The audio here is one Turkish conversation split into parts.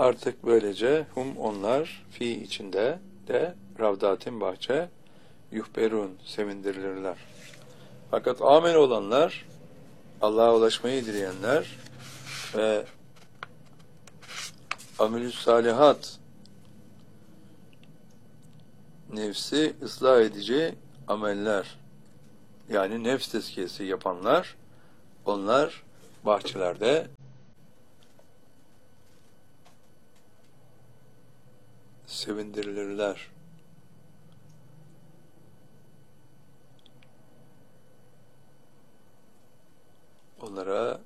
Artık böylece onlar fi içinde de ravdatin bahçe yuhberun sevindirilirler. Fakat amel olanlar, Allah'a ulaşmayı dileyenler ve amelü salihat, nefsi ıslah edici ameller, yani nefs tezkiyesi yapanlar, onlar bahçelerde sevindirilirler. Onlara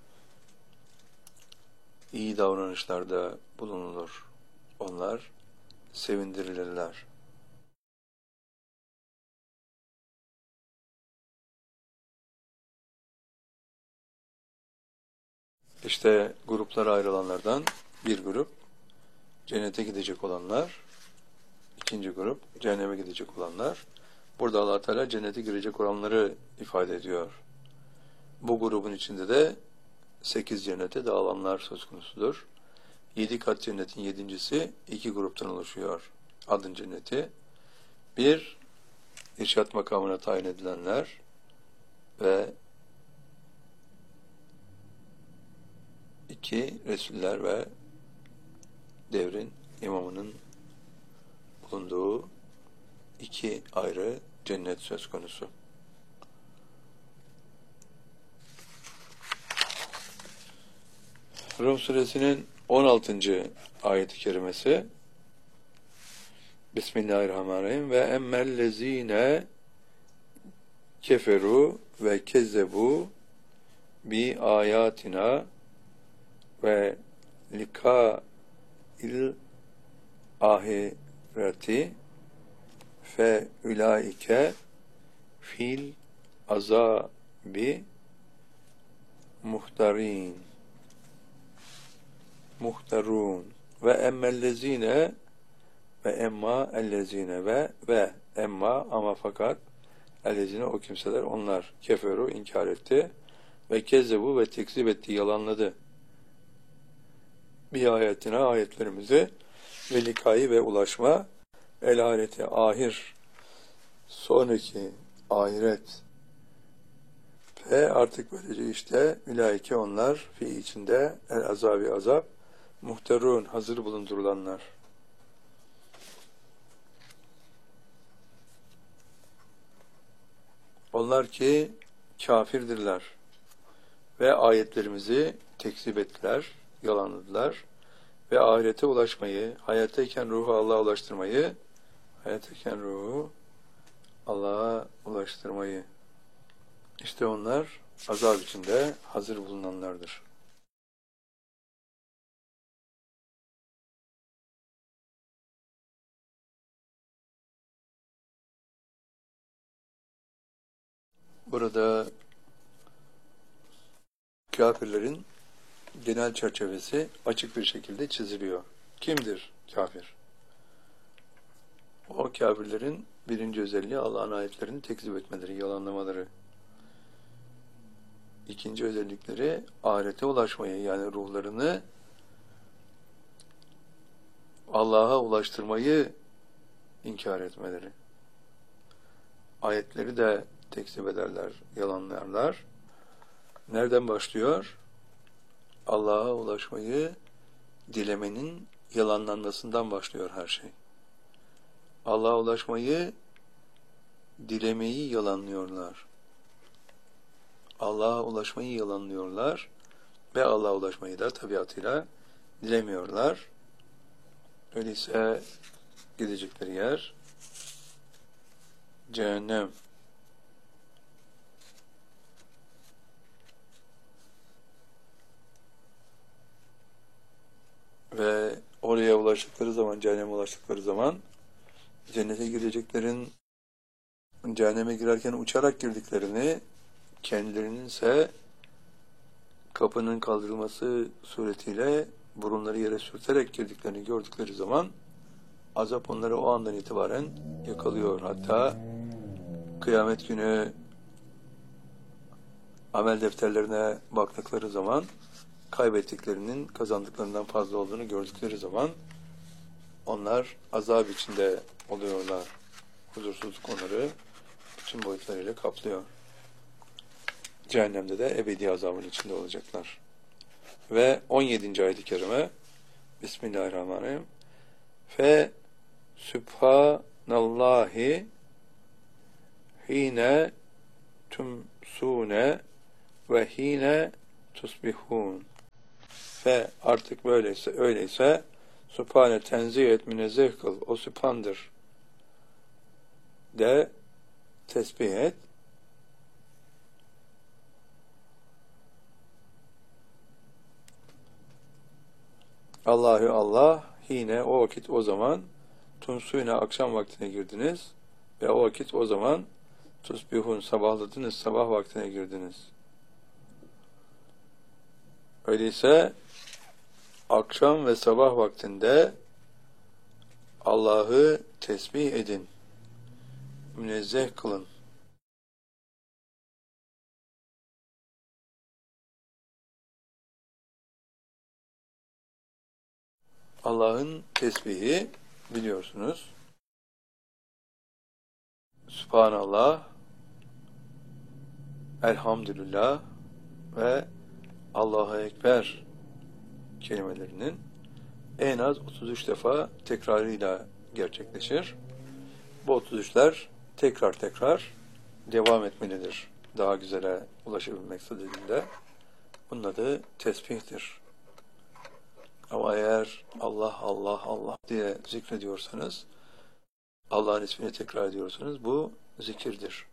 iyi davranışlarda bulunulur. Onlar sevindirilirler. İşte gruplara ayrılanlardan bir grup cennete gidecek olanlar, ikinci grup cehenneme gidecek olanlar. Burada Allah Teala cennete girecek olanları ifade ediyor. Bu grubun içinde de 8 cennete dağılanlar söz konusudur. 7 kat cennetin 7.'si 2 gruptan oluşuyor. Adın cenneti. 1. İrşad makamına tayin edilenler ve 2. Resuller ve devrin imamının bulunduğu 2 ayrı cennet söz konusu. Rum suresinin 16. ayet-i kerimesi Bismillahirrahmanirrahim ve emmellezine keferu ve kezzebu bi ayatina ve likâil ahireti fe ulaike fil azabi muhtarun ve emmellezine ve emma ellezine ve emma ama fakat ellezine o kimseler onlar keferu inkar etti ve kezzebu ve tekzip etti, yalanladı bir ayetine ayetlerimizi ve likayı ve ulaşma el ahireti ahir sonraki ahiret ve artık böylece işte ülaike onlar fi içinde el azabi azap muhterun hazır bulundurulanlar. Onlar ki kafirdirler ve ayetlerimizi tekzip ettiler, yalanladılar ve ahirete ulaşmayı, hayattayken ruhu Allah'a ulaştırmayı, işte onlar azap içinde hazır bulunanlardır. Burada kafirlerin genel çerçevesi açık bir şekilde çiziliyor. Kimdir kafir? O kafirlerin birinci özelliği Allah'ın ayetlerini tekzip etmeleri, yalanlamaları. İkinci özellikleri ahirete ulaşmayı, yani ruhlarını Allah'a ulaştırmayı inkar etmeleri. Ayetleri de tekzip ederler, yalanlarlar. Nereden başlıyor? Allah'a ulaşmayı dilemenin yalanlanmasından başlıyor her şey. Allah'a ulaşmayı dilemeyi yalanlıyorlar. Allah'a ulaşmayı yalanlıyorlar ve Allah'a ulaşmayı da tabiatıyla dilemiyorlar. Öyleyse gidecekleri yer cehennem. Ve oraya ulaştıkları zaman, cehenneme ulaştıkları zaman cennete gireceklerin cehenneme girerken uçarak girdiklerini, kendilerinin ise kapının kaldırılması suretiyle burunları yere sürterek girdiklerini gördükleri zaman azap onları o andan itibaren yakalıyor. Hatta kıyamet günü amel defterlerine baktıkları zaman kaybettiklerinin kazandıklarından fazla olduğunu gördükleri zaman onlar azap içinde oluyorlar. Huzursuzluk onları bütün boyutlarıyla kaplıyor. Cehennemde de ebedi azabın içinde olacaklar. Ve 17. ayet-i kerime Bismillahirrahmanirrahim. Fe Sübhanallahi hine tumsune ve hine tusbihun. Ve artık böyleyse, öyleyse Sübhane tenzih et, münezzeh kıl, o Sübhan'dır de tesbih et. Allahü Allah, yine o vakit o zaman tumsuyne akşam vaktine girdiniz ve o vakit o zaman tusbihun sabahladınız, sabah vaktine girdiniz. Öyleyse akşam ve sabah vaktinde Allah'ı tesbih edin, münezzeh kılın. Allah'ın tesbihi biliyorsunuz. Sübhanallah, Elhamdülillah ve Allahu Ekber kelimelerinin en az 33 defa tekrarıyla gerçekleşir. Bu 33'ler tekrar tekrar devam etmelidir. Daha güzele ulaşabilmek istediğinde. Bunun adı tesbihtir. Ama eğer Allah, Allah, Allah diye zikrediyorsanız, Allah'ın ismini tekrar ediyorsanız bu zikirdir.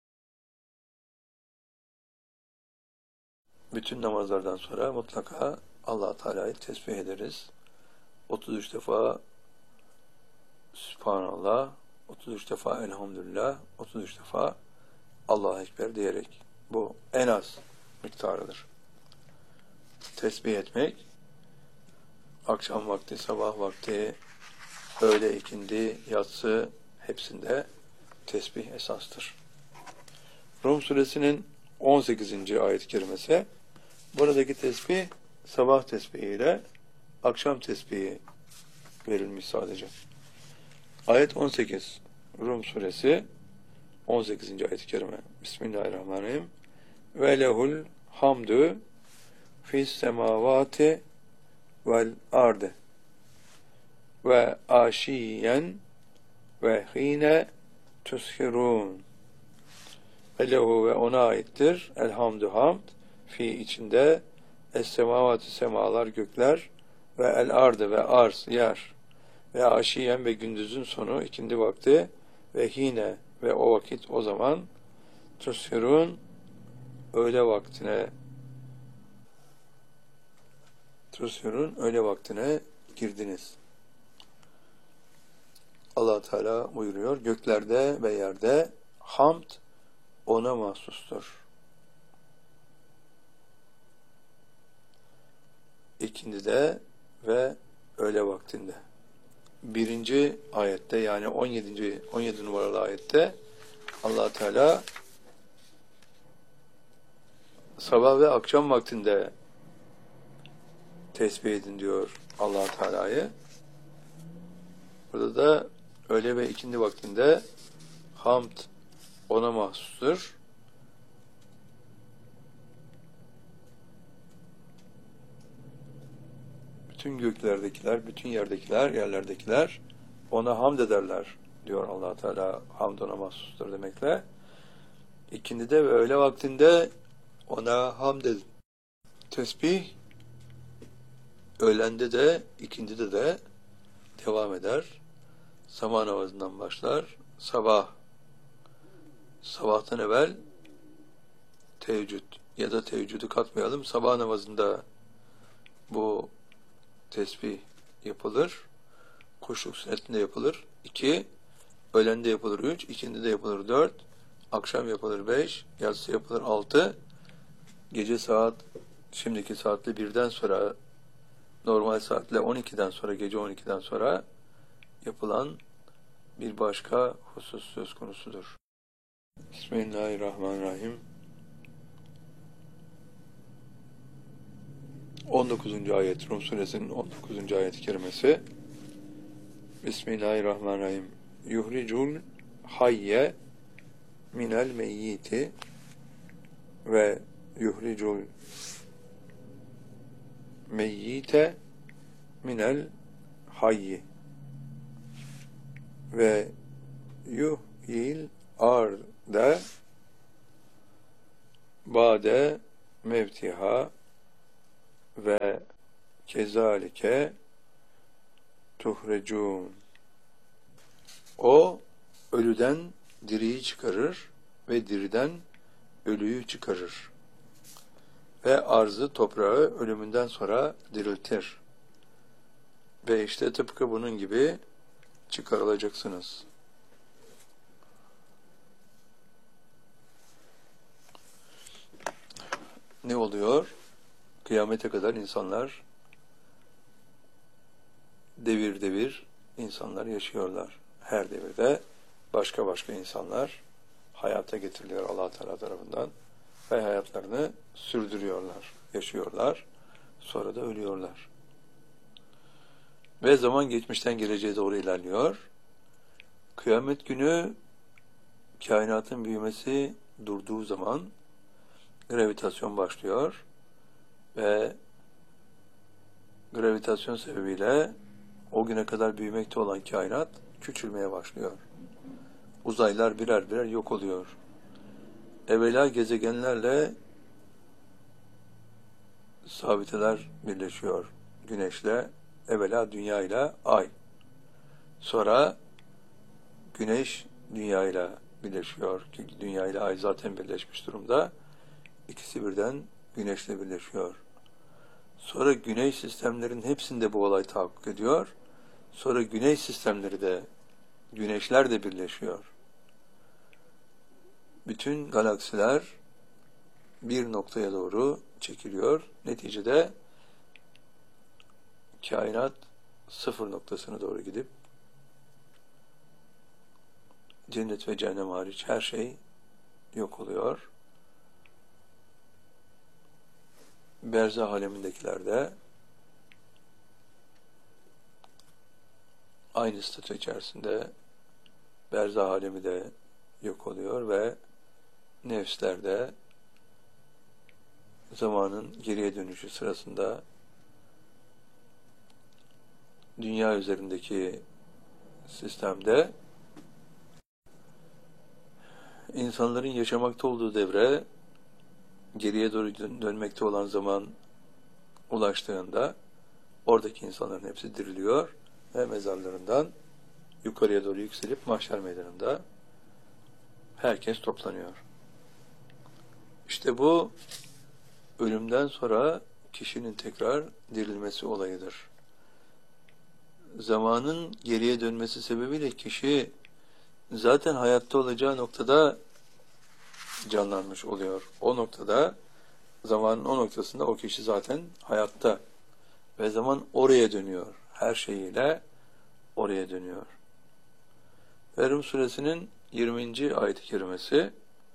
Bütün namazlardan sonra mutlaka Allah Teala'yı tesbih ederiz. 33 defa Sübhanallah, 33 defa Elhamdülillah, 33 defa Allahu Ekber diyerek. Bu en az miktarıdır. Tesbih etmek, akşam vakti, sabah vakti, öğle, ikindi, yatsı hepsinde tesbih esastır. Rum suresinin 18. ayet-i kerimesi, buradaki tesbih sabah tesbihiyle akşam tesbihi verilmiş sadece. Ayet 18. Rum suresi 18. ayet-i kerime. Bismillahirrahmanirrahim. Ve lehul hamdu fis semavati vel ardı ve aşiyen ve hine tushirun. Ve lehu ve ona aittir elhamdü hamd fi içinde es-semavatü semalar gökler ve el-ardı ve arz yer ve aşiyen ve gündüzün sonu ikindi vakti ve hine ve o vakit o zaman tushirun öğle vaktine girdiniz. Allah Teala buyuruyor, göklerde ve yerde hamd ona mahsustur. İkindide ve öğle vaktinde. 1. ayette yani 17 numaralı ayette Allah Teala sabah ve akşam vaktinde tesbih edin diyor Allah Teala'yı. Burada da öğle ve ikindi vaktinde hamd ona mahsustur. Bütün göklerdekiler, bütün yerlerdekiler ona hamd ederler diyor Allah Teala. Hamd ona mahsustur demekle. İkindide ve öğle vaktinde ona hamd edin. Tesbih öğlende de, ikindide de devam eder. Sabah namazından başlar. Sabahtan evvel teheccüd ya da teheccüdü katmayalım. Sabah namazında bu tesbih yapılır. Kuşluk sünnetinde yapılır. 2, öğlende yapılır 3, ikindide yapılır 4, akşam yapılır 5, yatsı yapılır 6, gece şimdiki saatle 1'den sonra, normal saatle 12'den sonra, gece 12'den sonra yapılan bir başka husus söz konusudur. Bismillahirrahmanirrahim. 19. ayet, Rum suresinin 19. ayet-i kerimesi. Bismillahirrahmanirrahim. Yuhricul hayye minel meyyiti ve yuhricul meyyite minel hayyi ve yuhyil arde ba'de mevtiha ve kezalike tuhrecun. O ölüden diriyi çıkarır ve diriden ölüyü çıkarır ve arzı toprağı ölümünden sonra diriltir. Ve işte tıpkı bunun gibi çıkarılacaksınız. Ne oluyor? Kıyamete kadar insanlar devir devir insanlar yaşıyorlar. Her devirde başka başka insanlar hayata getiriliyor Allah Teala tarafından ve hayatlarını sürdürüyorlar, yaşıyorlar. Sonra da ölüyorlar. Ve zaman geçmişten geleceğe doğru ilerliyor. Kıyamet günü kainatın büyümesi durduğu zaman gravitasyon başlıyor ve gravitasyon sebebiyle o güne kadar büyümekte olan kainat küçülmeye başlıyor. Uzaylar birer birer yok oluyor. Evvela gezegenlerle sabiteler birleşiyor. Güneşle, evvela Dünya ile Ay. Sonra Güneş Dünya ile birleşiyor. Çünkü Dünya ile Ay zaten birleşmiş durumda. İkisi birden Güneş'le birleşiyor. Sonra Güneş sistemlerin hepsinde bu olay tahakkuk ediyor. Sonra Güneş sistemleri de, Güneşler de birleşiyor. Bütün galaksiler bir noktaya doğru çekiliyor. Neticede kainat sıfır noktasına doğru gidip cennet ve cehennem hariç her şey yok oluyor. Berzah alemindekiler de aynı statü içerisinde berzah alemi de yok oluyor ve nefsler de zamanın geriye dönüşü sırasında dünya üzerindeki sistemde insanların yaşamakta olduğu devre geriye doğru dönmekte olan zaman ulaştığında oradaki insanların hepsi diriliyor ve mezarlarından yukarıya doğru yükselip mahşer meydanında herkes toplanıyor. İşte bu ölümden sonra kişinin tekrar dirilmesi olayıdır. Zamanın geriye dönmesi sebebiyle kişi zaten hayatta olacağı noktada canlanmış oluyor. O noktada, zamanın o noktasında o kişi zaten hayatta ve zaman oraya dönüyor. Her şeyiyle oraya dönüyor. Ve Rum suresinin 20. ayet-i kerimesi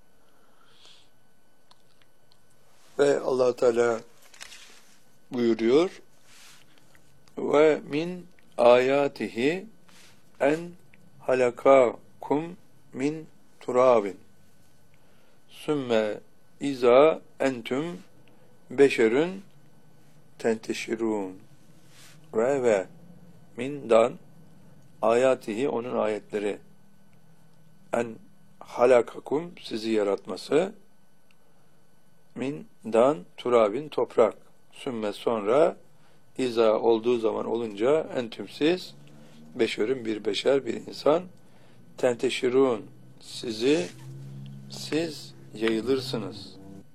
ve Allah Teala buyuruyor ve min ayatihi en halakakum min turabin sümme iza entüm beşerün tenteşirun ve mindan ayatihi onun ayetleri en halakakum sizi yaratması mindan turabin toprak sümme sonra iza olduğu zaman olunca entüm siz beşerün bir beşer bir insan tenteşirun siz yayılırsınız.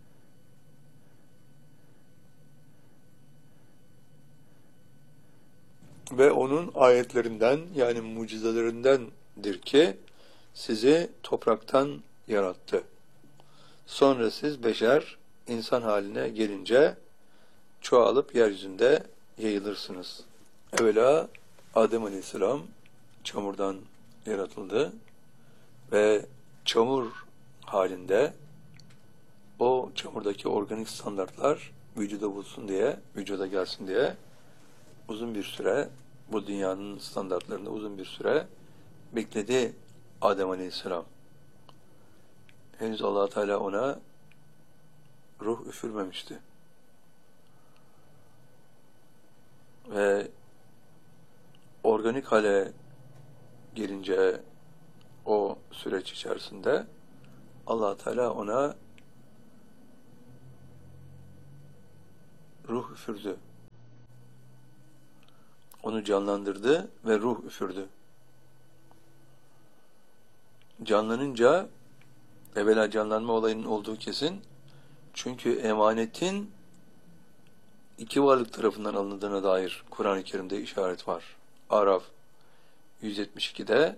Ve onun ayetlerinden yani mucizelerindendir ki sizi topraktan yarattı. Sonra siz beşer insan haline gelince çoğalıp yeryüzünde yayılırsınız. Evvela Adem Aleyhisselam çamurdan yaratıldı ve çamur halinde o çamurdaki organik standartlar vücuda bulsun diye, vücuda gelsin diye uzun bir süre, bu dünyanın standartlarında uzun bir süre bekledi Adem Aleyhisselam. Henüz Allah Teala ona ruh üfürmemişti. Ve organik hale gelince o süreç içerisinde Allah Teala ona ruh üfürdü. Onu canlandırdı ve ruh üfürdü. Canlanınca evvela canlanma olayının olduğu kesin. Çünkü emanetin iki varlık tarafından alındığına dair Kur'an-ı Kerim'de işaret var. Araf 172'de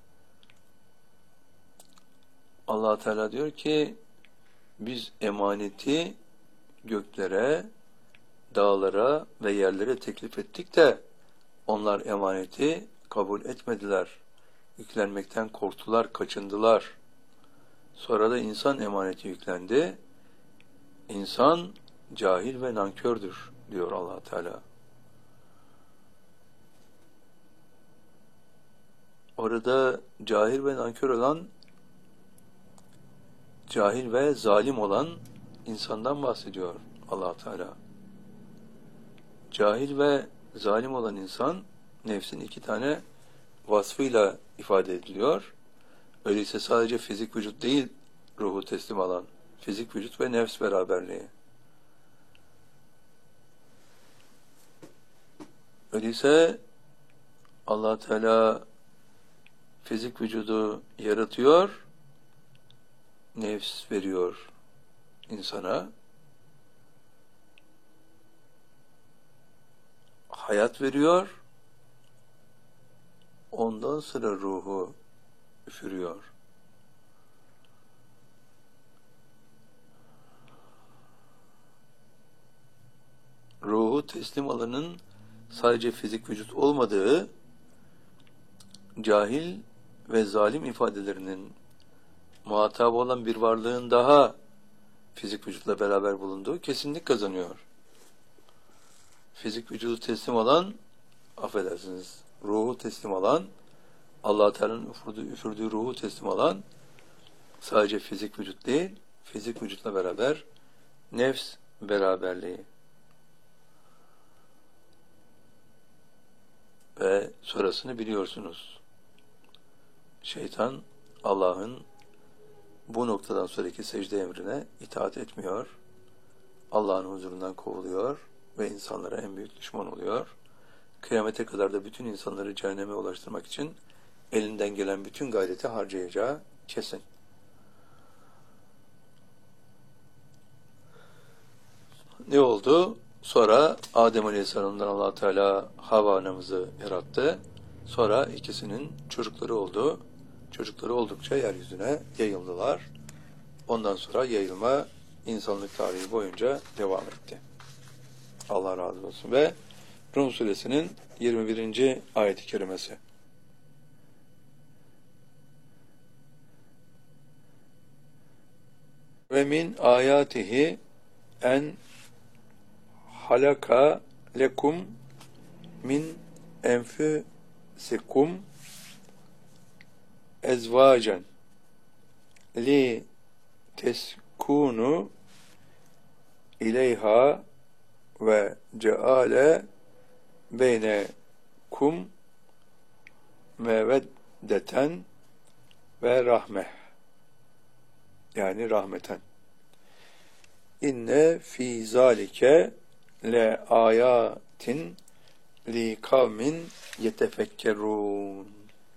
Allah Teala diyor ki biz emaneti göklere, dağlara ve yerlere teklif ettik de onlar emaneti kabul etmediler. Yüklenmekten korktular, kaçındılar. Sonra da insan emaneti yüklendi. İnsan cahil ve nankördür diyor Allah Teala. Orada cahil ve nankör olan, cahil ve zalim olan insandan bahsediyor Allah Teala. Cahil ve zalim olan insan nefsin iki tane vasfıyla ifade ediliyor. Öyleyse sadece fizik vücut değil ruhu teslim alan, fizik vücut ve nefs beraberliği. Öyleyse Allah Teala fizik vücudu yaratıyor, nefs veriyor insana, hayat veriyor, ondan sonra ruhu üfürüyor. Ruhu teslim alanın sadece fizik vücut olmadığı, cahil ve zalim ifadelerinin muhatabı olan bir varlığın daha fizik vücutla beraber bulunduğu kesinlik kazanıyor. Fizik vücudu teslim alan, affedersiniz, ruhu teslim alan, Allah Teala'nın üfürdüğü ruhu teslim alan sadece fizik vücut değil, fizik vücutla beraber nefs beraberliği. Ve sonrasını biliyorsunuz. Şeytan Allah'ın bu noktadan sonraki secde emrine itaat etmiyor. Allah'ın huzurundan kovuluyor ve insanlara en büyük düşman oluyor. Kıyamete kadar da bütün insanları cehenneme ulaştırmak için elinden gelen bütün gayreti harcayacağı kesin. Ne oldu? Sonra Adem Aleyhisselam'dan Allah Teala Havva anamızı yarattı. Sonra ikisinin çocukları oldu. Çocukları oldukça yeryüzüne yayıldılar. Ondan sonra yayılma insanlık tarihi boyunca devam etti. Allah razı olsun. Ve Rum suresinin 21. ayet-i kerimesi. Ve min ayatihi en halaka lekum min enfusikum ezvacen li teskunu ileyha ve ceale beynekum meveddeten ve rahmeh, yani rahmeten. İnne fî zâlike le âyâtin li kavmin yetefekkerûn.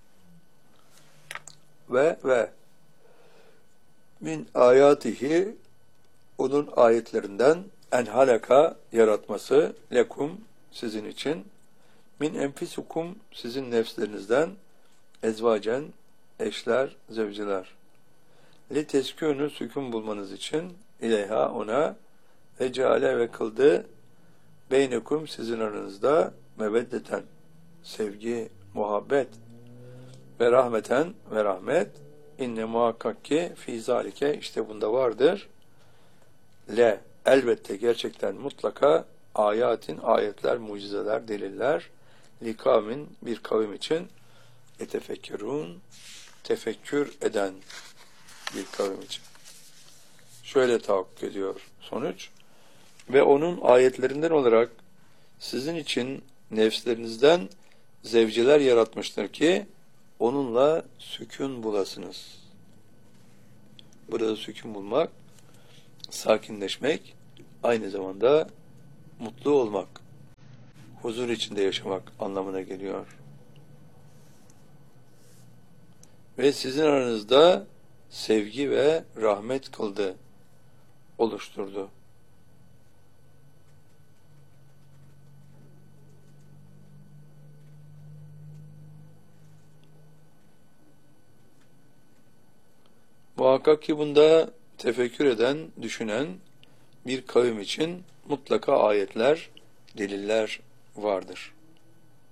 Ve min ayatihi, onun ayetlerinden, en halaka, yaratması, lekum, sizin için, min enfisukum, sizin nefslerinizden, ezvacen, eşler, zevciler, li teskûnü, sükun bulmanız için, ileyha, ona, ve ceale, ve kıldı, beynekum, sizin aranızda, meveddeten, sevgi, muhabbet, ve rahmeten, ve rahmet, inne muhakkak ki, fî zâlike, işte bunda vardır, le, elbette gerçekten mutlaka ayetler, mucizeler, deliller li kavmin bir kavim için yetefekkürün tefekkür eden bir kavim için. Şöyle tahakkuk ediyor sonuç. Ve onun ayetlerinden olarak sizin için nefslerinizden zevceler yaratmıştır ki onunla sükun bulasınız. Burada sükun bulmak, sakinleşmek, aynı zamanda mutlu olmak, huzur içinde yaşamak anlamına geliyor. Ve sizin aranızda sevgi ve rahmet kıldı, oluşturdu. Muhakkak ki bunda tefekkür eden, düşünen bir kavim için mutlaka ayetler, deliller vardır.